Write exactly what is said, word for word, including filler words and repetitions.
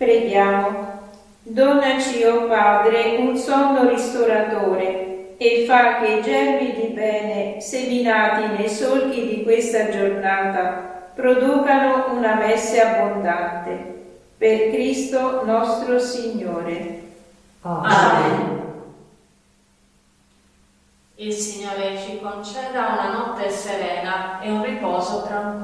Preghiamo. Donaci, o Padre, un sonno ristoratore e fa che i germi di bene seminati nei solchi di questa giornata producano una messe abbondante. Per Cristo nostro Signore. Amen. Il Signore ci conceda una notte serena e un riposo tranquillo.